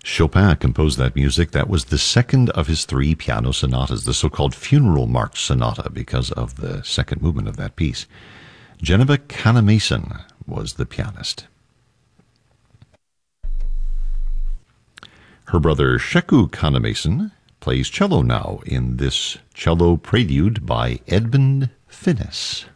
Chopin composed that music. That was the second of his 3 piano sonatas, the so-called Funeral March Sonata, because of the second movement of that piece. Geneva Kannemason was the pianist. Her brother Sheku Kannemason plays cello now in this cello prelude by Edmund Finnis.